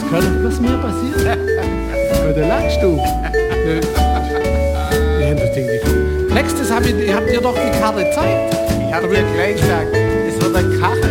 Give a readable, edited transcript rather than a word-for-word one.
Was mir passiert? Ja, da lachst du. Ja, das denke ich. Nächstes habt ihr doch die Karte gezeigt. Ich habe dir gleich gesagt, es wird ein Krach